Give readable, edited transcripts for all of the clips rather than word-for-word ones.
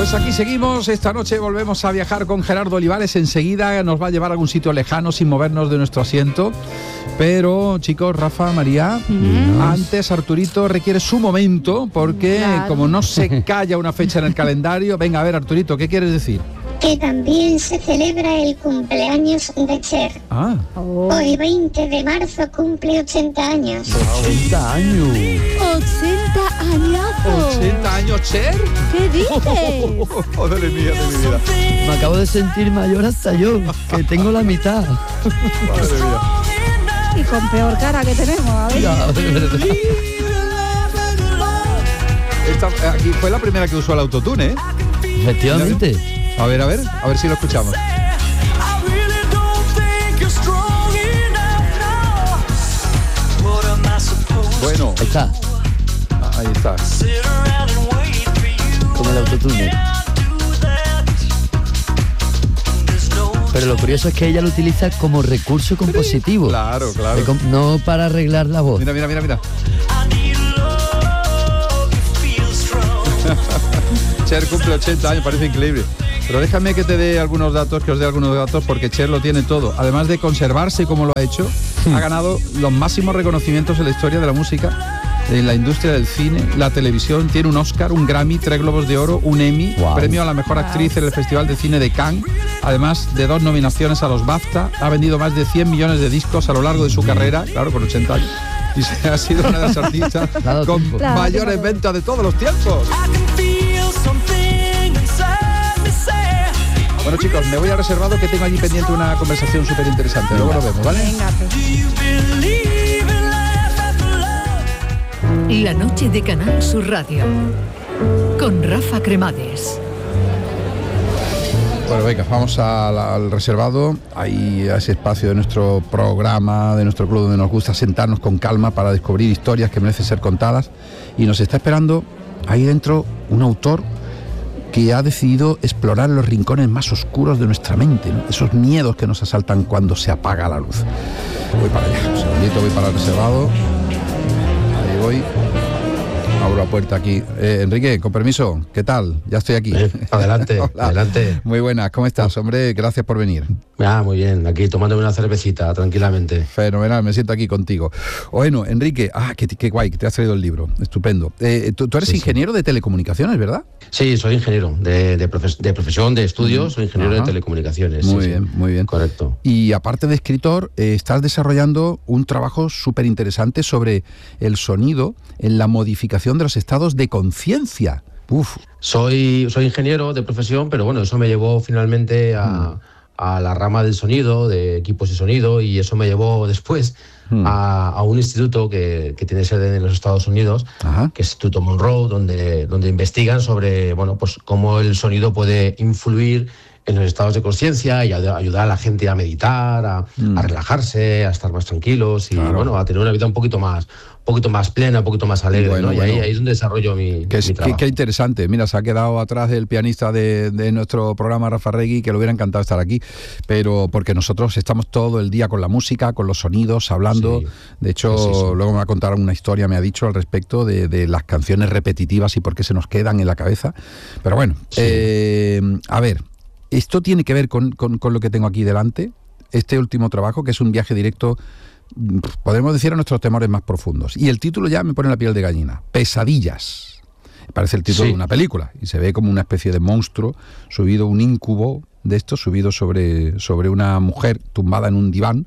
Pues aquí seguimos, esta noche volvemos a viajar con Gerardo Olivares, enseguida nos va a llevar a algún sitio lejano sin movernos de nuestro asiento, pero chicos, Rafa, María, antes Arturito requiere su momento, porque como no se calla una fecha en el calendario, venga, a ver Arturito, ¿qué quieres decir? Que también se celebra el cumpleaños de Cher. Hoy 20 de marzo cumple 80 años. 80 años. 80 añazos. 80 años, Cher. ¿Qué dices? Madre mía de mi vida. Me acabo de sentir mayor hasta yo, que tengo la mitad. Madre mía. Y con peor cara que tenemos, a ver. Ya, de verdad. Esta, aquí fue la primera que usó el autotune, ¿eh? Efectivamente. A ver si lo escuchamos. Bueno, Ahí está, ahí está. con el autotune. Pero lo curioso es que ella lo utiliza como recurso compositivo. Claro. No para arreglar la voz. Mira. Cher cumple 80 años, parece increíble. Pero déjame que te dé algunos datos, porque Cher lo tiene todo. Además de conservarse como lo ha hecho, ha ganado los máximos reconocimientos en la historia de la música, en la industria del cine, la televisión. Tiene un Oscar, un Grammy, 3 Globos de Oro, un Emmy, premio a la mejor actriz en el Festival de Cine de Cannes, además de 2 nominaciones a los BAFTA. Ha vendido más de 100 millones de discos a lo largo de su carrera, claro, con 80 años. Y ha sido una de las artistas con mayores ventas de todos los tiempos. Bueno chicos, me voy a reservado, que tengo allí pendiente una conversación súper interesante. Luego lo vemos, ¿vale? Venga, La noche de Canal Sur Radio con Rafa Cremades. Bueno, venga, vamos al reservado, ahí a ese espacio de nuestro programa, de nuestro club, donde nos gusta sentarnos con calma para descubrir historias que merecen ser contadas. Y nos está esperando ahí dentro un autor que ha decidido explorar los rincones más oscuros de nuestra mente, ¿no? Esos miedos que nos asaltan cuando se apaga la luz. Voy para allá, un segundito, voy para el reservado. Ahí voy. Abro la puerta aquí. Enrique, con permiso, ¿qué tal? Ya estoy aquí. Adelante, Hola. adelante. Muy buenas, ¿cómo estás, hombre? Gracias por venir. Muy bien, aquí tomándome una cervecita, tranquilamente. Fenomenal, me siento aquí contigo. Bueno, Enrique, qué guay, que te has traído el libro, estupendo. Tú eres ingeniero de telecomunicaciones, ¿verdad? Sí, soy ingeniero de profesión, de estudios, soy ingeniero de telecomunicaciones. Muy bien. Correcto. Y aparte de escritor, estás desarrollando un trabajo súper interesante sobre el sonido en la modificación de los estados de conciencia. Soy ingeniero de profesión, pero bueno, eso me llevó finalmente a la rama del sonido, de equipos de sonido, y eso me llevó después a un instituto que tiene sede en los Estados Unidos, que es Instituto Monroe, donde investigan sobre, bueno, pues cómo el sonido puede influir en los estados de conciencia y ayudar a la gente a meditar, a relajarse, a estar más tranquilos y bueno, a tener una vida un poquito más plena, un poquito más alegre, ¿no? Y ahí es donde desarrollo mi trabajo. Qué interesante. Mira, se ha quedado atrás el pianista de nuestro programa, Rafa Regui, que le hubiera encantado estar aquí, pero porque nosotros estamos todo el día con la música, con los sonidos, hablando. Sí. De hecho, luego me va a contar una historia, me ha dicho, al respecto de las canciones repetitivas y por qué se nos quedan en la cabeza. Pero bueno, a ver, esto tiene que ver con lo que tengo aquí delante, este último trabajo, que es un viaje directo, podemos decir, a nuestros temores más profundos. Y el título ya me pone la piel de gallina. Pesadillas. Parece el título de una película. Y se ve como una especie de monstruo subido, un íncubo de esto, subido sobre una mujer tumbada en un diván.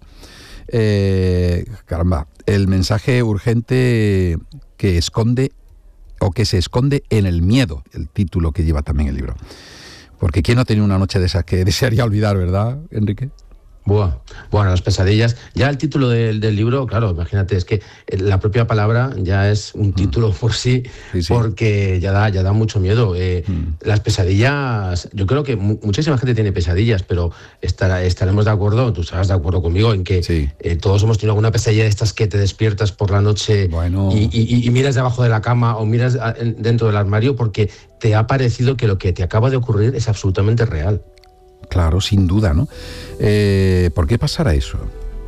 Caramba, el mensaje urgente que esconde o que se esconde en el miedo, el título que lleva también el libro. Porque ¿quién no ha tenido una noche de esas que desearía olvidar, verdad, Enrique? Bueno, las pesadillas. Ya el título del libro, claro, imagínate, es que la propia palabra ya es un título por sí, porque ya da mucho miedo. Las pesadillas, yo creo que muchísima gente tiene pesadillas, pero estaremos de acuerdo, tú estarás de acuerdo conmigo, en que todos hemos tenido alguna pesadilla de estas que te despiertas por la noche y miras debajo de la cama o miras dentro del armario porque te ha parecido que lo que te acaba de ocurrir es absolutamente real. Claro, sin duda, ¿no? ¿Por qué pasará eso?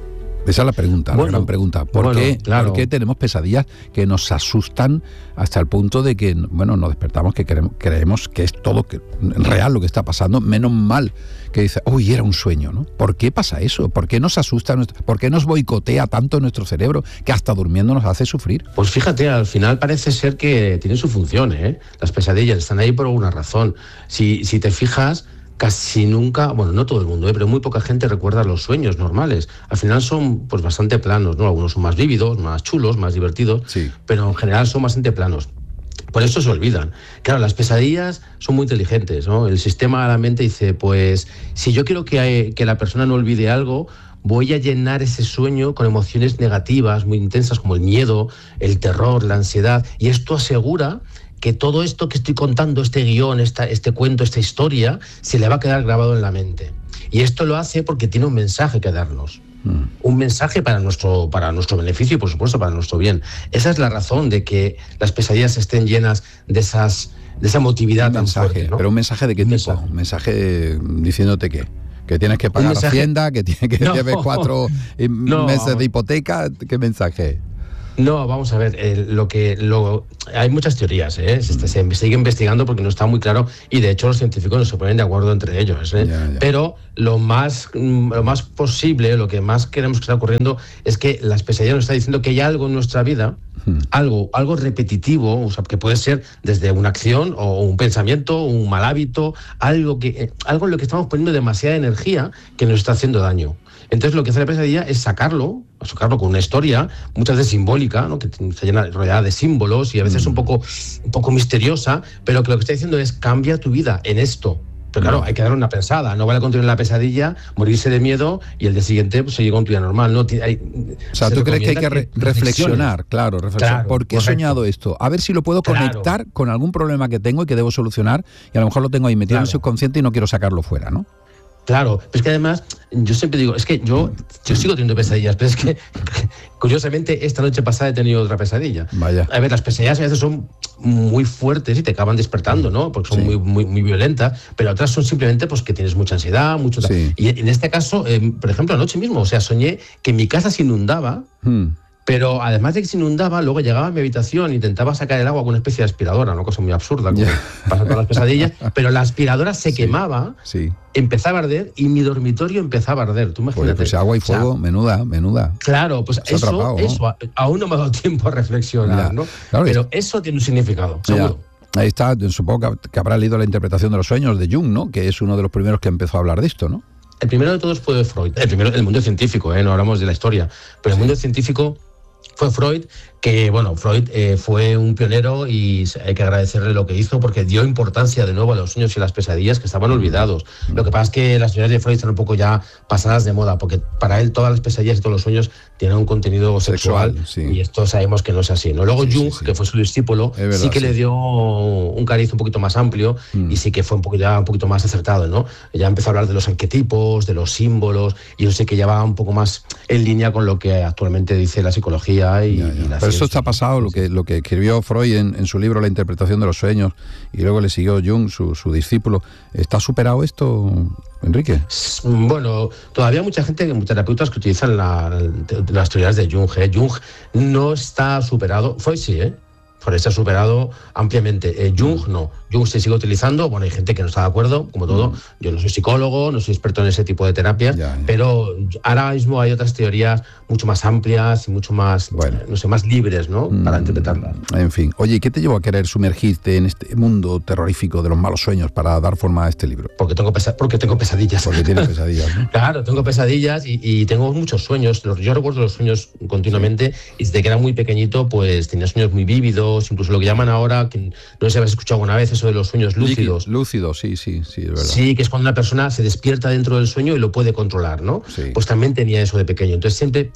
Esa es la pregunta, la gran pregunta. ¿Por qué tenemos pesadillas que nos asustan hasta el punto de que, nos despertamos que creemos que es todo real lo que está pasando? Menos mal que dice, uy, era un sueño, ¿no? ¿Por qué pasa eso? ¿Por qué nos asusta? ¿Por qué nos boicotea tanto nuestro cerebro que hasta durmiendo nos hace sufrir? Pues fíjate, al final parece ser que tiene su función, ¿eh? Las pesadillas están ahí por una razón. Si te fijas, casi nunca, no todo el mundo, pero muy poca gente recuerda los sueños normales. Al final son pues bastante planos, ¿no? Algunos son más vívidos, más chulos, más divertidos, pero en general son bastante planos. Por eso se olvidan. Claro, las pesadillas son muy inteligentes, ¿no? El sistema de la mente dice, pues si yo quiero que la persona no olvide algo, voy a llenar ese sueño con emociones negativas, muy intensas, como el miedo, el terror, la ansiedad, y esto asegura que todo esto que estoy contando, este guión, este cuento, esta historia, se le va a quedar grabado en la mente. Y esto lo hace porque tiene un mensaje que darnos. Un mensaje para nuestro beneficio y, por supuesto, para nuestro bien. Esa es la razón de que las pesadillas estén llenas de esa emotividad tan fuerte, ¿no? ¿Pero un mensaje de qué tipo? ¿Un mensaje diciéndote qué? ¿Que tienes que pagar Hacienda? ¿Que debes 4 meses de hipoteca? ¿Qué mensaje? No, vamos a ver, hay muchas teorías, se sigue investigando porque no está muy claro y de hecho los científicos no se ponen de acuerdo entre ellos, Pero lo más posible, lo que más queremos que está ocurriendo es que las pesadillas nos está diciendo que hay algo en nuestra vida, algo repetitivo, o sea, que puede ser desde una acción o un pensamiento, un mal hábito, algo en lo que estamos poniendo demasiada energía que nos está haciendo daño. Entonces lo que hace la pesadilla es sacarlo con una historia, muchas veces simbólica, ¿no? Que se llena rodeada de símbolos y a veces un poco misteriosa, pero que lo que está diciendo es cambia tu vida en esto. Pero claro, hay que darle una pensada, no vale continuar la pesadilla, morirse de miedo y el día siguiente pues, seguir con tu vida normal. ¿No? O sea, ¿tú crees que hay que reflexionar? Claro, ¿por qué he soñado esto? A ver si lo puedo conectar con algún problema que tengo y que debo solucionar y a lo mejor lo tengo ahí metido en el subconsciente y no quiero sacarlo fuera, ¿no? Claro, pero es que además, yo siempre digo, es que yo sigo teniendo pesadillas, pero es que, curiosamente, esta noche pasada he tenido otra pesadilla. Vaya. A ver, las pesadillas a veces son muy fuertes y te acaban despertando, ¿no? Porque son muy violentas, pero otras son simplemente pues que tienes mucha ansiedad, mucho... Sí. Y en este caso, por ejemplo, anoche mismo, soñé que mi casa se inundaba, pero además de que se inundaba, luego llegaba a mi habitación, intentaba sacar el agua con una especie de aspiradora, una cosa muy absurda, como pasa con las pesadillas, pero la aspiradora se quemaba, empezaba a arder y mi dormitorio empezaba a arder. Tú imagínate. Pues agua y fuego, menuda. Claro, pues eso aún no me ha dado tiempo a reflexionar, ¿no? Claro, pero eso tiene un significado, seguro. Ahí está, supongo que habrás leído La interpretación de los sueños de Jung, ¿no? Que es uno de los primeros que empezó a hablar de esto, ¿no? El primero de todos fue Freud. El mundo científico, no hablamos de la historia, pero el mundo científico fue Freud, que Freud fue un pionero y hay que agradecerle lo que hizo porque dio importancia de nuevo a los sueños y las pesadillas que estaban olvidados. Lo que pasa es que las teorías de Freud están un poco ya pasadas de moda porque para él todas las pesadillas y todos los sueños tienen un contenido sexual y esto sabemos que no es así, ¿no? Luego Jung, que fue su discípulo, verdad, le dio un cariz un poquito más amplio y sí que fue un poquito más acertado, ¿no? Ya empezó a hablar de los arquetipos, de los símbolos y yo sé que ya va un poco más en línea con lo que actualmente dice la psicología y la Pero eso está pasado, lo que escribió Freud en su libro La interpretación de los sueños y luego le siguió Jung, su discípulo. ¿Está superado esto, Enrique? Bueno, todavía mucha gente, muchos terapeutas que utilizan las teorías de Jung. Jung no está superado. Freud sí, Freud está superado ampliamente. Jung no. Jung se sigue utilizando. Bueno, hay gente que no está de acuerdo, como todo. Yo no soy psicólogo, no soy experto en ese tipo de terapias, pero ahora mismo hay otras teorías mucho más amplias y mucho más, más libres, ¿no? Para interpretarlas. En fin. Oye, ¿qué te llevó a querer sumergirte en este mundo terrorífico de los malos sueños para dar forma a este libro? Porque tengo pesadillas. Porque tienes pesadillas, ¿no? Claro, tengo pesadillas y tengo muchos sueños. Yo recuerdo los sueños continuamente y desde que era muy pequeñito, pues tenía sueños muy vívidos, incluso lo que llaman ahora, que no sé si habéis escuchado alguna vez, eso de los sueños lúcidos. Lúcidos, sí, es verdad. Sí, que es cuando una persona se despierta dentro del sueño y lo puede controlar, ¿no? Sí. Pues también tenía eso de pequeño. Entonces siempre,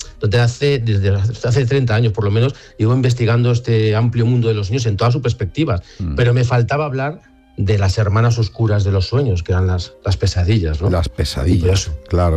desde hace 30 años por lo menos, llevo investigando este amplio mundo de los sueños en todas sus perspectivas. Pero me faltaba hablar de las hermanas oscuras de los sueños, que eran las pesadillas, ¿no? Las pesadillas, claro.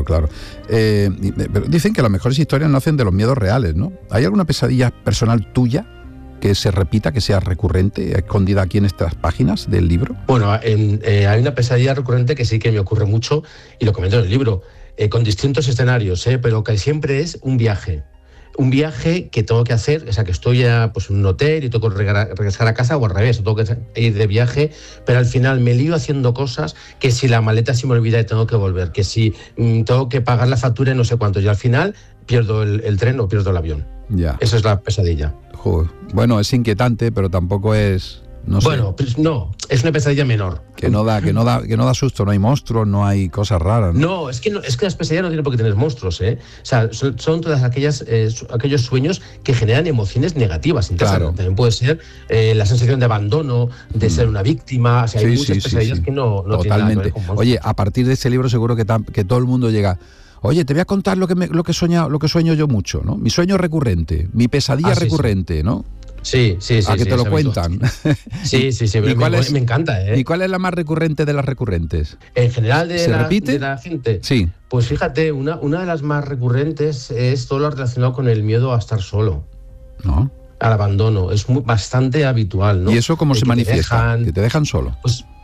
Pero dicen que las mejores historias nacen de los miedos reales, ¿no? ¿Hay alguna pesadilla personal tuya que se repita, que sea recurrente, escondida aquí en estas páginas del libro? Bueno, hay una pesadilla recurrente que sí que me ocurre mucho y lo comento en el libro. con distintos escenarios, pero que siempre es un viaje. Un viaje que tengo que hacer, o sea, que estoy ya pues, en un hotel y tengo que regresar a casa, o al revés, tengo que ir de viaje, pero al final me lío haciendo cosas que si la maleta se me olvida y tengo que volver, que si tengo que pagar la factura y no sé cuánto, y al final pierdo el tren o pierdo el avión. Ya. Esa es la pesadilla. Joder. Bueno, es inquietante, pero tampoco es... No sé. Bueno, pues no, es una pesadilla menor. Que no da susto, no hay monstruos, no hay cosas raras. No, es que las pesadillas no tienen por qué tener monstruos, O sea, son todas aquellos sueños que generan emociones negativas. Claro. También puede ser la sensación de abandono, de ser una víctima. O sea, hay muchas pesadillas que no totalmente. Tienen nada que ver con monstruos. Oye, a partir de este libro seguro que todo el mundo llega... Oye, te voy a contar lo que sueño yo mucho, ¿no? Mi sueño recurrente, mi pesadilla recurrente, ¿no? Sí. ¿A que te lo cuentan? Sí. Me encanta, ¿Y cuál es la más recurrente de las recurrentes? En general de repite? la gente. Sí. Pues fíjate, una de las más recurrentes es todo lo relacionado con el miedo a estar solo. ¿No? Al abandono. Es bastante habitual, ¿no? ¿Y eso cómo se manifiesta? ¿Que te dejan solo?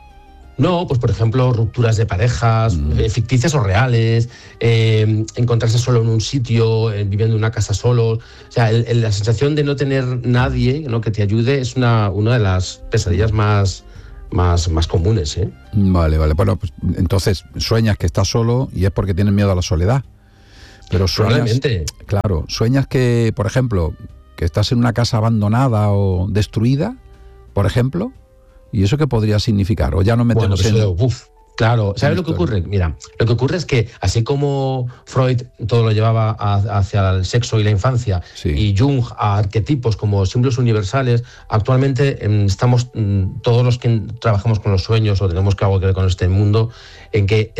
No, pues por ejemplo, rupturas de parejas, ficticias o reales, encontrarse solo en un sitio, viviendo en una casa solo. O sea, la sensación de no tener nadie, ¿no?, que te ayude es una de las pesadillas más comunes, Vale. Bueno, pues entonces sueñas que estás solo y es porque tienes miedo a la soledad. Pero probablemente. Claro, sueñas que, por ejemplo, que estás en una casa abandonada o destruida, por ejemplo. ¿Y eso qué podría significar? ¿O ya no metemos Claro, ¿sabes lo que ocurre? Mira, lo que ocurre es que así como Freud todo lo llevaba hacia el sexo y la infancia, y Jung a arquetipos como símbolos universales, actualmente estamos todos los que trabajamos con los sueños o tenemos algo que ver con este mundo, en que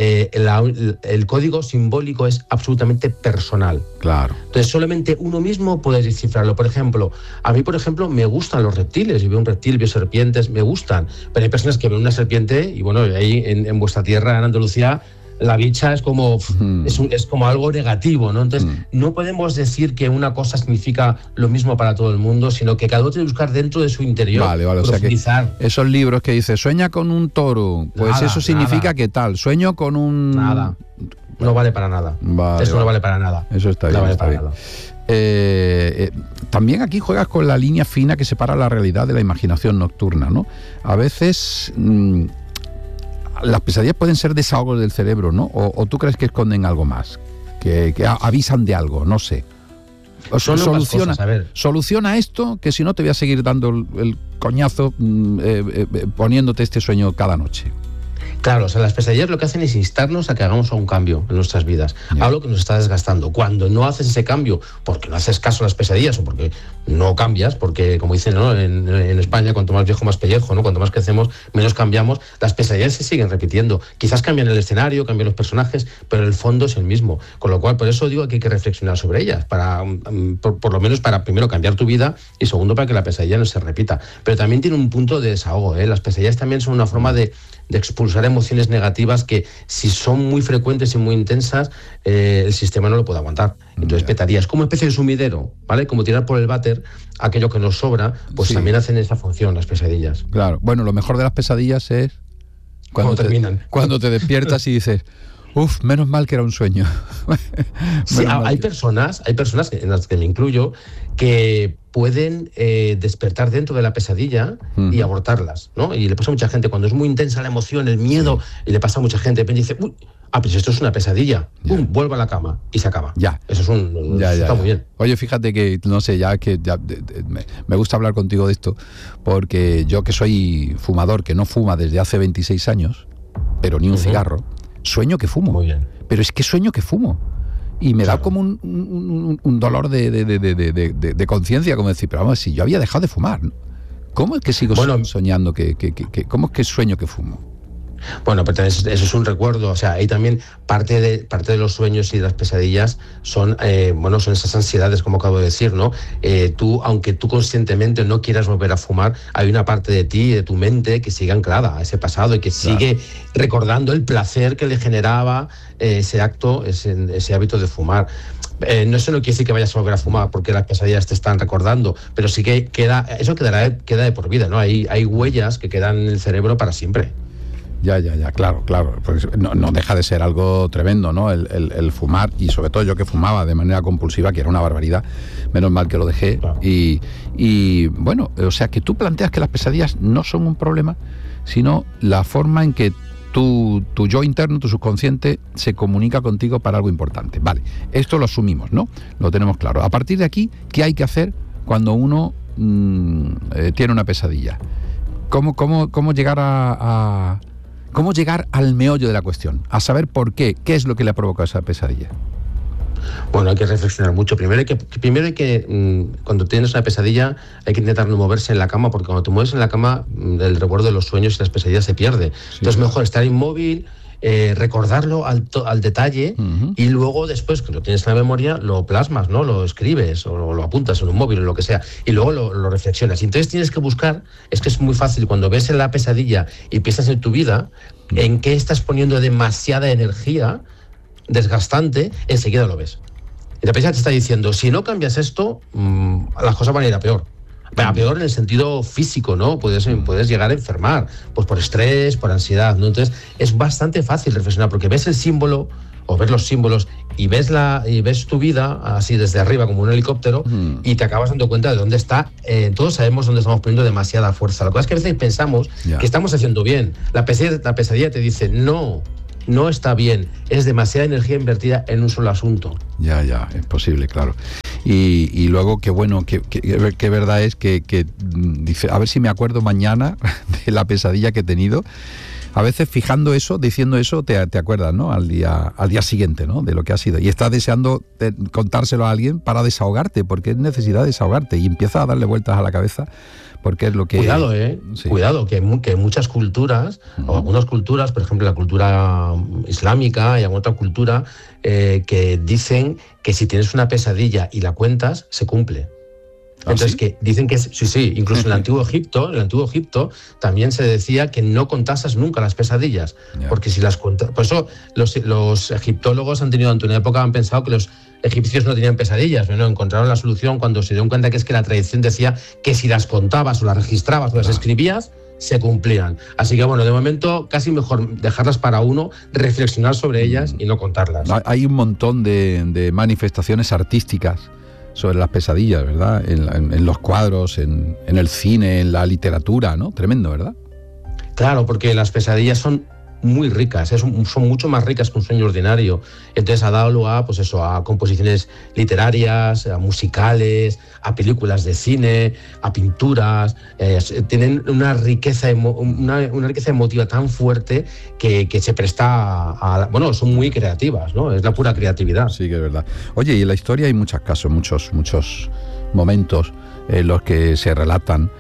el código simbólico es absolutamente personal. Claro. Entonces solamente uno mismo puede descifrarlo. Por ejemplo, a mí, me gustan los reptiles. Yo veo un reptil, veo serpientes, me gustan. Pero hay personas que ven una serpiente y bueno, ahí en vuestra tierra, en Andalucía, la bicha es como es como algo negativo, ¿no? Entonces no podemos decir que una cosa significa lo mismo para todo el mundo, sino que cada uno tiene que buscar dentro de su interior. Vale, profundizar. O sea que esos libros que dice sueña con un toro, pues eso significa que tal, sueño con un... Nada, no vale para nada. Eso no vale para nada. Eso está bien, vale está bien. También aquí juegas con la línea fina que separa la realidad de la imaginación nocturna, ¿no? A veces... las pesadillas pueden ser desahogos del cerebro, ¿no? O tú crees que esconden algo más, que avisan de algo, no sé. Soluciona esto, que si no te voy a seguir dando el coñazo poniéndote este sueño cada noche. Claro, o sea, las pesadillas lo que hacen es instarnos a que hagamos un cambio en nuestras vidas, algo que nos está desgastando. Cuando no haces ese cambio, porque no haces caso a las pesadillas o porque no cambias, porque como dicen, ¿no?, en España, cuanto más viejo más pellejo, ¿no? Cuanto más crecemos, menos cambiamos. Las pesadillas se siguen repitiendo. Quizás cambian el escenario, cambian los personajes, pero el fondo es el mismo. Con lo cual, por eso digo que hay que reflexionar sobre ellas, para por lo menos para primero cambiar tu vida y segundo para que la pesadilla no se repita. Pero también tiene un punto de desahogo, Las pesadillas también son una forma de expulsar emociones negativas que, si son muy frecuentes y muy intensas, el sistema no lo puede aguantar. Entonces petaría. Es como una especie de sumidero, ¿vale? Como tirar por el váter aquello que nos sobra, pues también hacen esa función las pesadillas. Claro. Bueno, lo mejor de las pesadillas es cuando terminan. Cuando te despiertas y dices... menos mal que era un sueño. Sí, hay personas en las que me incluyo que pueden despertar dentro de la pesadilla y abortarlas, ¿no? Y le pasa a mucha gente cuando es muy intensa la emoción, el miedo, y le pasa a mucha gente, y dice, pues esto es una pesadilla, vuelvo a la cama y se acaba. Eso es está muy bien. Oye, fíjate que, no sé, me gusta hablar contigo de esto, porque yo, que soy fumador, que no fuma desde hace 26 años, pero ni un cigarro, sueño que fumo. Muy bien. Pero es que sueño que fumo. Y me da como un dolor de conciencia, como decir, pero vamos, si yo había dejado de fumar, ¿no? ¿Cómo es que sigo soñando cómo es que sueño que fumo? Bueno, pero eso es un recuerdo, o sea, ahí también parte de los sueños y de las pesadillas son esas ansiedades, como acabo de decir, ¿no? Aunque tú conscientemente no quieras volver a fumar, hay una parte de ti, de tu mente, que sigue anclada a ese pasado y que sigue recordando el placer que le generaba ese acto, ese hábito de fumar. Eso no quiere decir que vayas a volver a fumar porque las pesadillas te están recordando, pero sí que queda de por vida, ¿no? Hay huellas que quedan en el cerebro para siempre. Ya, claro. Pues no deja de ser algo tremendo, ¿no? El fumar, y sobre todo yo que fumaba de manera compulsiva, que era una barbaridad, menos mal que lo dejé. Claro. Y bueno, o sea que tú planteas que las pesadillas no son un problema, sino la forma en que tu yo interno, tu subconsciente, se comunica contigo para algo importante. Vale, esto lo asumimos, ¿no? Lo tenemos claro. A partir de aquí, ¿qué hay que hacer cuando uno tiene una pesadilla? ¿Cómo llegar ¿Cómo llegar al meollo de la cuestión? A saber por qué es lo que le ha provocado esa pesadilla. Bueno, hay que reflexionar mucho. Primero hay que cuando tienes una pesadilla, hay que intentar no moverse en la cama, porque cuando te mueves en la cama, el recuerdo de los sueños y las pesadillas se pierde. Sí, entonces, mejor estar inmóvil, recordarlo al detalle, y luego después, que lo tienes en la memoria, lo plasmas, ¿no? Lo escribes o lo apuntas en un móvil o lo que sea, y luego lo reflexionas. Y entonces tienes que buscar, es que es muy fácil, cuando ves en la pesadilla y piensas en tu vida, en qué estás poniendo demasiada energía desgastante, enseguida lo ves. Y la pesadilla te está diciendo, si no cambias esto, las cosas van a ir a peor. A peor en el sentido físico, ¿no? Puedes llegar a enfermar, pues por estrés, por ansiedad, ¿no? Entonces es bastante fácil reflexionar, porque ves el símbolo o ves los símbolos y ves tu vida así desde arriba como un helicóptero, y te acabas dando cuenta de dónde está. Todos sabemos dónde estamos poniendo demasiada fuerza. Lo que pasa es que a veces pensamos que estamos haciendo bien. La pesadilla te dice, no está bien, es demasiada energía invertida en un solo asunto. Ya, es posible, claro. Y luego, qué bueno, qué verdad es que dice, a ver si me acuerdo mañana de la pesadilla que he tenido. A veces diciendo eso, te acuerdas, ¿no? Al día siguiente, ¿no? De lo que ha sido. Y estás deseando contárselo a alguien para desahogarte, porque es necesidad de desahogarte, y empiezas a darle vueltas a la cabeza, porque es lo que... Cuidado, sí. Cuidado, que muchas culturas, o algunas culturas, por ejemplo la cultura islámica y alguna otra cultura, que dicen que si tienes una pesadilla y la cuentas, se cumple. Entonces, ¿sí? Que dicen que sí, incluso en el Antiguo Egipto también se decía que no contases nunca las pesadillas, porque si las cuentas... Por eso los egiptólogos han pensado que los egipcios no tenían pesadillas, pero no, encontraron la solución cuando se dieron cuenta que es que la tradición decía que si las contabas o las registrabas o las escribías, se cumplían. Así que bueno, de momento casi mejor dejarlas para uno, reflexionar sobre ellas y no contarlas. Hay un montón de manifestaciones artísticas sobre las pesadillas, ¿verdad? En los cuadros, en el cine, en la literatura, ¿no? Tremendo, ¿verdad? Claro, porque las pesadillas son muy ricas, son mucho más ricas que un sueño ordinario. Entonces ha dado lugar, pues eso, a composiciones literarias, a musicales, a películas de cine, a pinturas. Tienen una riqueza emotiva tan fuerte que se presta bueno, son muy creativas, ¿no? Es la pura creatividad. Sí, que es verdad. Oye, y en la historia hay muchos casos, muchos momentos en los que se relatan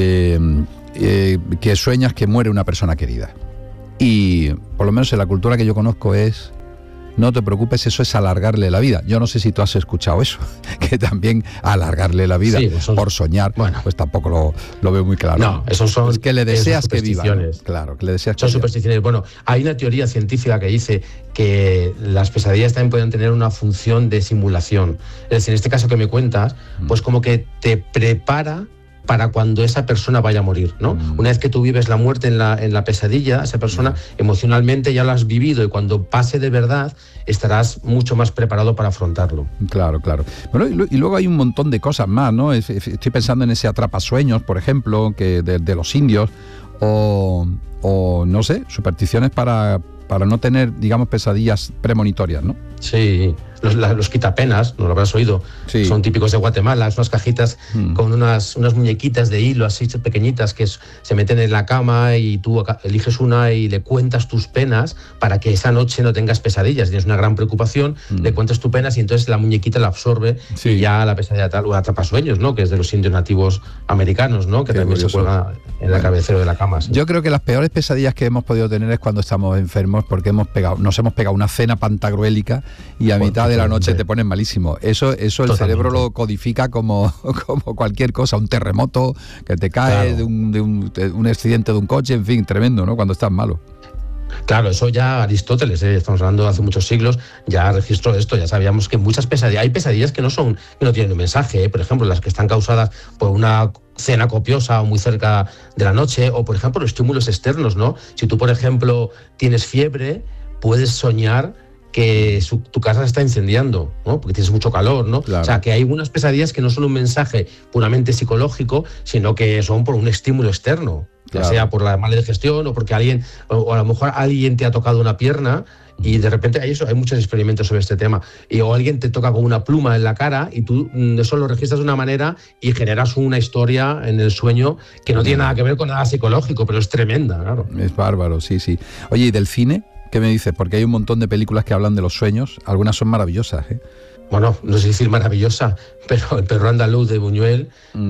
que sueñas que muere una persona querida. Y por lo menos en la cultura que yo conozco es, no te preocupes, eso es alargarle la vida. Yo no sé si tú has escuchado eso, que también alargarle la vida, sí, pues por soñar, bueno, pues tampoco lo veo muy claro. No, esos son... Es que le deseas que viva, ¿no? Claro, que le deseas que son viva. Supersticiones. Bueno, hay una teoría científica que dice que las pesadillas también pueden tener una función de simulación. Es decir, en este caso que me cuentas, pues como que te prepara para cuando esa persona vaya a morir, ¿no? Una vez que tú vives la muerte en la pesadilla, esa persona emocionalmente ya lo has vivido, y cuando pase de verdad estarás mucho más preparado para afrontarlo. Claro. Bueno, y luego hay un montón de cosas más, ¿no? Estoy pensando en ese atrapasueños, por ejemplo, que de los indios, o no sé, supersticiones para no tener, digamos, pesadillas premonitorias, ¿no? Sí, los quitapenas, no lo habrás oído, sí. Son típicos de Guatemala, es unas cajitas con unas muñequitas de hilo así pequeñitas que se meten en la cama, y tú eliges una y le cuentas tus penas para que esa noche no tengas pesadillas. Tienes una gran preocupación, le cuentas tus penas y entonces la muñequita la absorbe, sí. Y ya la pesadilla tal, o atrapasueños, ¿no? Que es de los indios nativos americanos, ¿no? Que también se cuelga en la cabecera de la cama. ¿Sí? Yo creo que las peores pesadillas que hemos podido tener es cuando estamos enfermos, porque nos hemos pegado una cena pantagruélica y a mitad de la noche te pones malísimo. Eso el cerebro lo codifica como cualquier cosa, un terremoto que te cae, claro. de un accidente de un coche, en fin, tremendo, ¿no? Cuando estás malo. Claro, eso ya Aristóteles, estamos hablando de hace muchos siglos, ya registró esto, ya sabíamos que muchas pesadillas, hay pesadillas que no tienen un mensaje, por ejemplo, las que están causadas por una cena copiosa o muy cerca de la noche, o por ejemplo, los estímulos externos, ¿no? Si tú, por ejemplo, tienes fiebre, puedes soñar que tu casa se está incendiando, ¿no? Porque tienes mucho calor, ¿no? Claro. O sea, que hay unas pesadillas que no son un mensaje puramente psicológico, sino que son por un estímulo externo. Claro. Ya sea por la mala digestión o porque alguien, o a lo mejor alguien te ha tocado una pierna y de repente hay muchos experimentos sobre este tema, o alguien te toca con una pluma en la cara y tú eso lo registras de una manera y generas una historia en el sueño que no tiene nada que ver con nada psicológico, pero es tremenda, claro. Es bárbaro, sí. Oye, ¿y del cine? ¿Qué me dices? Porque hay un montón de películas que hablan de los sueños, algunas son maravillosas, ¿eh? Bueno, no sé decir maravillosa, pero El perro andaluz de Buñuel,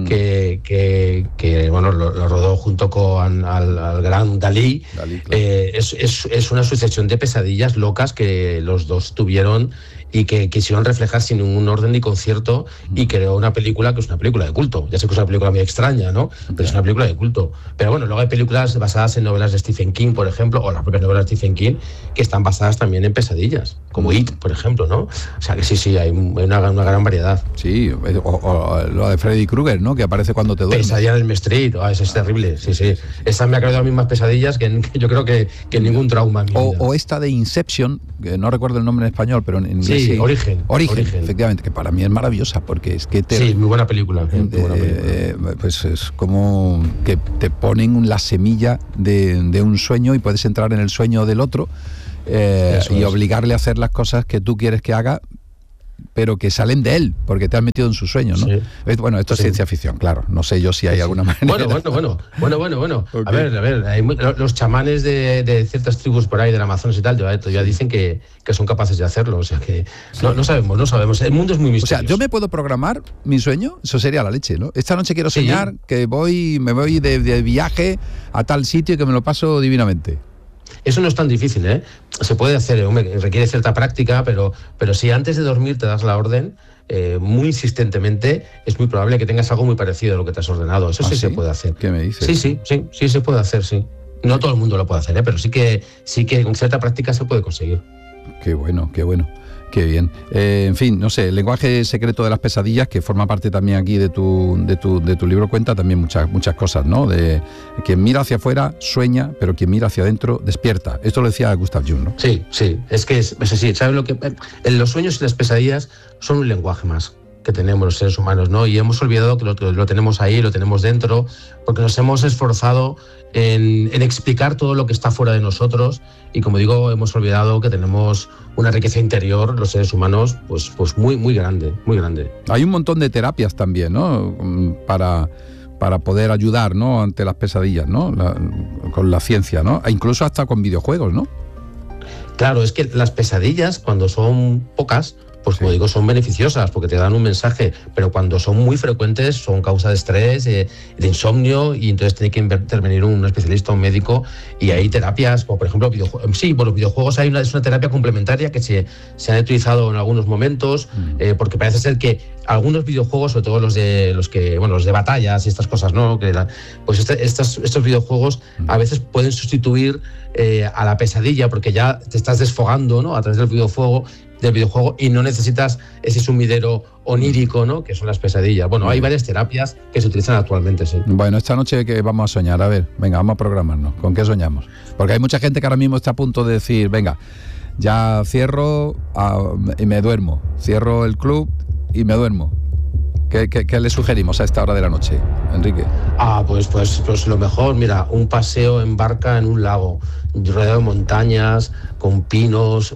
que bueno, lo rodó junto con al gran Dalí, claro. Es una sucesión de pesadillas locas que los dos tuvieron y que quisieron reflejar sin ningún orden ni concierto, y creó una película que es una película de culto. Ya sé que es una película muy extraña, ¿no? Pero es una película de culto. Pero bueno, luego hay películas basadas en novelas de Stephen King, por ejemplo, o las propias novelas de Stephen King, que están basadas también en pesadillas, como It, por ejemplo, ¿no? O sea que sí, hay una gran variedad. Sí, o lo de Freddy Krueger, ¿no? Que aparece cuando te duermes. Pesadilla en el Street, eso es terrible, sí. Esa me ha creado a mí más pesadillas que yo creo que ningún trauma en mi vida. O esta de Inception, que no recuerdo el nombre en español, pero en inglés sí. Origen, efectivamente, que para mí es maravillosa, porque es que sí, muy buena película. Pues es como que te ponen la semilla de un sueño y puedes entrar en el sueño del otro y obligarle a hacer las cosas que tú quieres que haga, pero que salen de él, porque te has metido en su sueño, ¿no? Sí. Bueno, esto es ciencia ficción, claro. No sé yo si hay alguna manera. Bueno. Okay. A ver, hay los chamanes de ciertas tribus por ahí del Amazonas y tal, ya dicen que son capaces de hacerlo. O sea que no sabemos. El mundo es muy misterioso. O sea, yo me puedo programar mi sueño, eso sería la leche, ¿no? Esta noche quiero soñar que me voy de viaje a tal sitio y que me lo paso divinamente. Eso no es tan difícil, ¿eh? Se puede hacer, requiere cierta práctica, pero si antes de dormir te das la orden, muy insistentemente, es muy probable que tengas algo muy parecido a lo que te has ordenado. Eso sí se puede hacer. ¿Qué me dices? Sí se puede hacer, sí. No todo el mundo lo puede hacer, pero sí que con cierta práctica se puede conseguir. Qué bueno. Qué bien. En fin, no sé, el lenguaje secreto de las pesadillas, que forma parte también aquí de tu libro, cuenta también muchas cosas, ¿no? De quien mira hacia afuera sueña, pero quien mira hacia adentro despierta. Esto lo decía Gustav Jung, ¿no? Sí. Es que es así. ¿Sabes lo que? Los sueños y las pesadillas son un lenguaje más que tenemos los seres humanos, ¿no? Y hemos olvidado que lo tenemos ahí, lo tenemos dentro, porque nos hemos esforzado en explicar todo lo que está fuera de nosotros, y como digo, hemos olvidado que tenemos una riqueza interior, los seres humanos, pues muy, muy grande, muy grande. Hay un montón de terapias también, ¿no? Para poder ayudar, ¿no? Ante las pesadillas, ¿no? Con la ciencia, ¿no? E incluso hasta con videojuegos, ¿no? Claro, es que las pesadillas, cuando son pocas, pues como digo, son beneficiosas porque te dan un mensaje, pero cuando son muy frecuentes son causa de estrés, de insomnio, y entonces tiene que intervenir un especialista, un médico, y hay terapias, como por ejemplo por los videojuegos es una terapia complementaria que se han utilizado en algunos momentos, porque parece ser que algunos videojuegos, sobre todo los de batallas y estas cosas, ¿no? Pues estos videojuegos a veces pueden sustituir a la pesadilla, porque ya te estás desfogando, ¿no? A través del videojuego, y no necesitas ese sumidero onírico, ¿no? Que son las pesadillas. Bueno, hay varias terapias que se utilizan actualmente, sí. Bueno, esta noche que vamos a soñar, a ver, venga, vamos a programarnos. ¿Con qué soñamos? Porque hay mucha gente que ahora mismo está a punto de decir, venga, ya cierro y me duermo, cierro el club y me duermo. ¿Qué le sugerimos a esta hora de la noche, Enrique? Pues lo mejor, mira, un paseo en barca en un lago, rodeado de montañas, con pinos,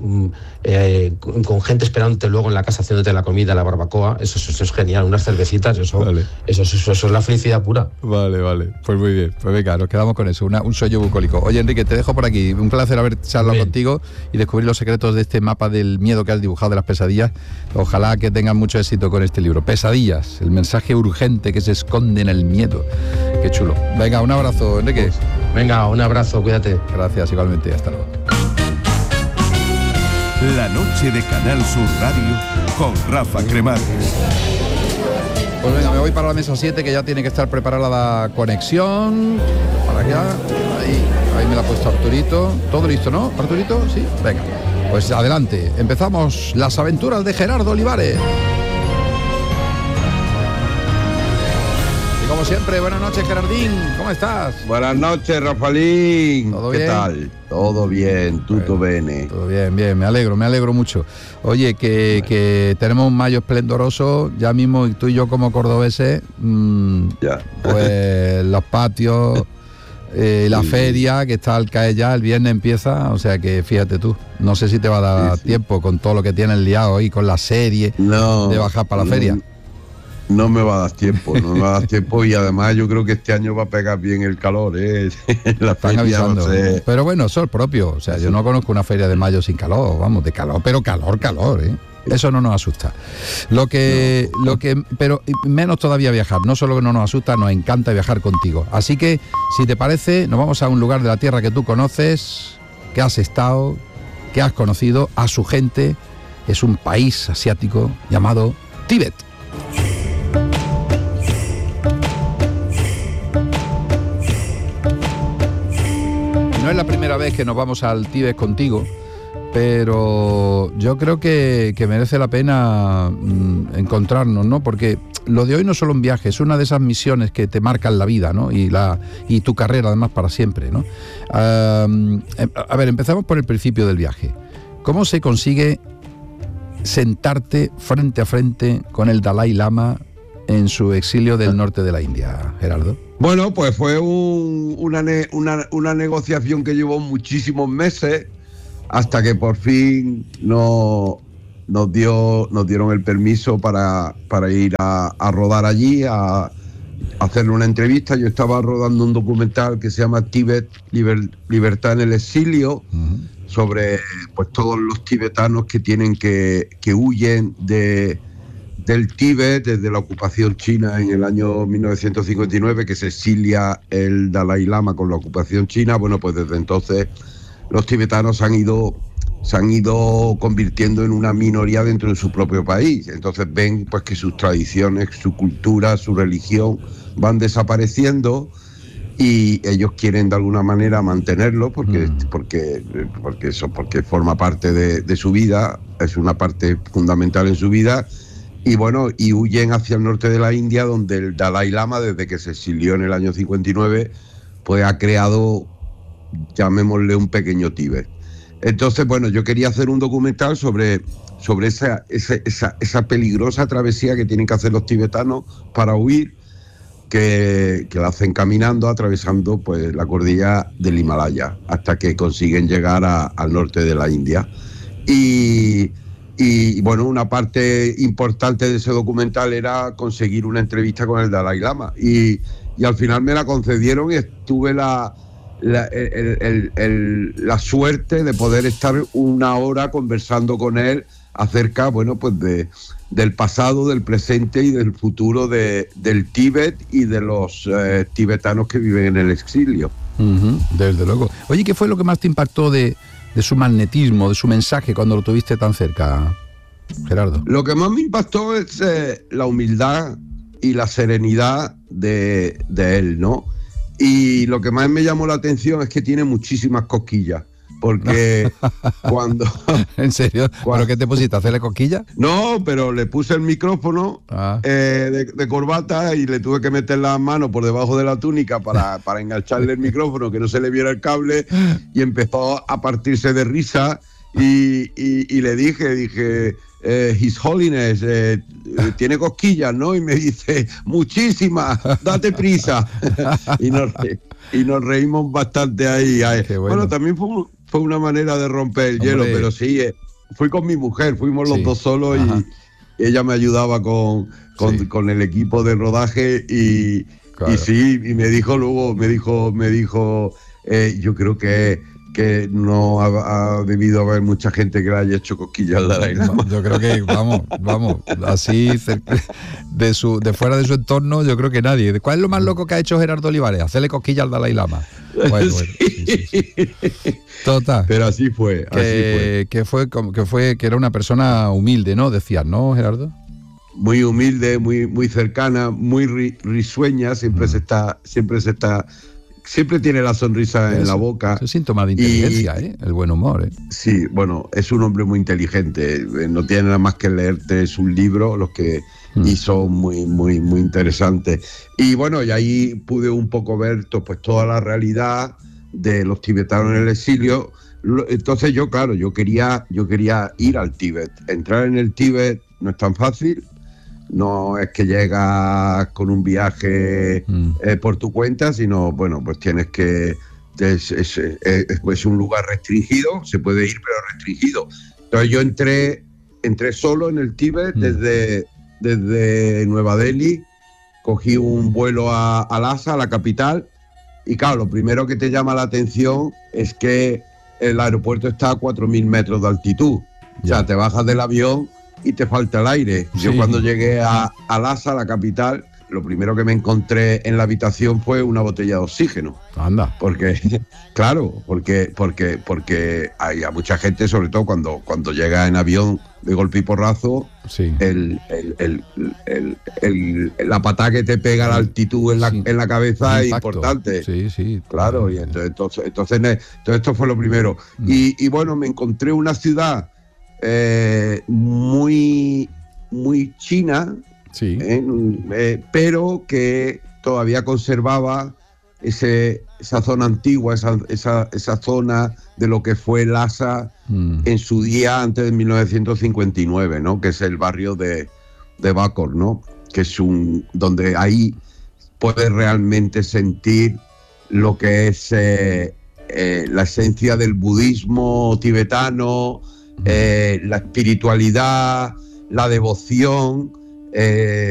con gente esperándote luego en la casa haciéndote la comida, la barbacoa. Eso es genial, unas cervecitas, eso es la felicidad pura. Vale, pues muy bien. Pues venga, nos quedamos con eso, un sueño bucólico. Oye, Enrique, te dejo por aquí. Un placer haber charlado contigo y descubrir los secretos de este mapa del miedo que has dibujado, de las pesadillas. Ojalá que tengan mucho éxito con este libro. Pesadillas, el mensaje urgente que se esconde en el miedo. Qué chulo. Venga, un abrazo, Enrique. Venga, un abrazo, cuídate. Gracias, igualmente. Hasta luego. La noche de Canal Sur Radio con Rafa Cremades. Pues venga, me voy para la mesa 7, que ya tiene que estar preparada la conexión. Para allá. Ahí me la ha puesto Arturito. Todo listo, ¿no, Arturito? Sí, venga. Pues adelante, empezamos las aventuras de Gerardo Olivares. Y como siempre, buenas noches, Gerardín, ¿cómo estás? Buenas noches, Rafaelín. ¿Todo bien? ¿Qué tal? Todo bien, tutto bene. Todo bien, me alegro mucho. Oye, que tenemos un mayo esplendoroso, ya mismo tú y yo como cordobeses, ya. Pues los patios, la feria que está al caer ya, el viernes empieza, o sea que fíjate tú, no sé si te va a dar tiempo con todo lo que tienes liado hoy, con la serie, de bajar para la feria. No me va a dar tiempo, y además yo creo que este año va a pegar bien el calor, la están avisando. No sé. Pero bueno, eso es propio, o sea, yo no conozco una feria de mayo sin calor, vamos, de calor, pero calor, Eso no nos asusta. Pero menos todavía viajar, no solo que no nos asusta, nos encanta viajar contigo. Así que, si te parece, nos vamos a un lugar de la tierra que tú conoces, que has estado, que has conocido, a su gente. Es un país asiático llamado Tíbet. No es la primera vez que nos vamos al Tíbet contigo, pero yo creo que merece la pena encontrarnos, ¿no? Porque lo de hoy no es solo un viaje, es una de esas misiones que te marcan la vida, ¿no? Y tu carrera, además, para siempre, ¿no? A ver, empezamos por el principio del viaje. ¿Cómo se consigue sentarte frente a frente con el Dalai Lama en su exilio del norte de la India, Gerardo? Bueno, pues fue una negociación que llevó muchísimos meses hasta que por fin nos dieron el permiso para ir a rodar allí, a hacerle una entrevista. Yo estaba rodando un documental que se llama Tíbet, Libertad en el Exilio, sobre pues todos los tibetanos que huyen del Tíbet desde la ocupación china en el año 1959, que se exilia el Dalai Lama con la ocupación china. Bueno, pues desde entonces los tibetanos se han ido convirtiendo en una minoría dentro de su propio país. Entonces ven pues que sus tradiciones, su cultura, su religión van desapareciendo y ellos quieren de alguna manera mantenerlo porque forma parte de su vida, es una parte fundamental en su vida. Y bueno, y huyen hacia el norte de la India, donde el Dalai Lama, desde que se exilió en el año 59, pues ha creado, llamémosle, un pequeño Tíbet. Entonces, bueno, yo quería hacer un documental sobre esa peligrosa travesía que tienen que hacer los tibetanos para huir, que la hacen caminando, atravesando pues la cordillera del Himalaya, hasta que consiguen llegar al norte de la India. Y bueno, una parte importante de ese documental era conseguir una entrevista con el Dalai Lama. Y al final me la concedieron y tuve la suerte de poder estar una hora conversando con él acerca, bueno, pues del pasado, del presente y del futuro del Tíbet y de los tibetanos que viven en el exilio. Desde luego. Oye, ¿qué fue lo que más te impactó de su magnetismo, de su mensaje cuando lo tuviste tan cerca, Gerardo? Lo que más me impactó es la humildad y la serenidad de él, ¿no? Y lo que más me llamó la atención es que tiene muchísimas cosquillas, porque cuando... ¿En serio? ¿Pero qué te pusiste? ¿Hacerle cosquillas? No, pero le puse el micrófono de corbata y le tuve que meter las manos por debajo de la túnica para engancharle el micrófono, que no se le viera el cable, y empezó a partirse de risa y le dije... His Holiness, tiene cosquillas, ¿no? Y me dice, muchísimas, date prisa. y nos reímos bastante ahí. Bueno, también fue una manera de romper el hielo, pero sí, fui con mi mujer, fuimos los dos solos y ella me ayudaba con el equipo de rodaje y me dijo luego, me dijo, yo creo que no ha debido haber mucha gente que le haya hecho cosquillas al Dalai Lama. Yo creo que, vamos, así de fuera de su entorno, yo creo que nadie. ¿Cuál es lo más loco que ha hecho Gerardo Olivares? Hacerle cosquillas al Dalai Lama. Bueno, sí. Total. Pero así fue. Que era una persona humilde, ¿no? Decías, ¿no, Gerardo? Muy humilde, muy cercana, muy risueña, siempre se está siempre tiene la sonrisa en la boca. Es síntoma de inteligencia, el buen humor. Sí, bueno, es un hombre muy inteligente. No tiene nada más que leerte sus libros, y son muy, muy, muy interesantes. Y bueno, y ahí pude un poco ver pues toda la realidad de los tibetanos en el exilio. Entonces yo quería ir al Tíbet. Entrar en el Tíbet no es tan fácil. No es que llegas con un viaje por tu cuenta, sino, bueno, pues tienes que... Es un lugar restringido, se puede ir, pero restringido. Entonces yo entré solo en el Tíbet desde Nueva Delhi, cogí un vuelo a Lhasa, a la capital, y claro, lo primero que te llama la atención es que el aeropuerto está a 4.000 metros de altitud. O sea, te bajas del avión y te falta el aire. Sí. Yo cuando llegué a Lhasa, la capital, lo primero que me encontré en la habitación fue una botella de oxígeno. Anda. Porque hay a mucha gente, sobre todo cuando llega en avión de golpe y porrazo, la patada que te pega la altitud en la cabeza es importante. Sí. Claro, y entonces esto fue lo primero. Y bueno, me encontré una ciudad muy, muy china, pero que todavía conservaba esa zona antigua, esa zona de lo que fue Lhasa en su día antes de 1959, ¿no? Que es el barrio de Bakor, ¿no? Que es donde ahí puedes realmente sentir lo que es la esencia del budismo tibetano, la espiritualidad, la devoción,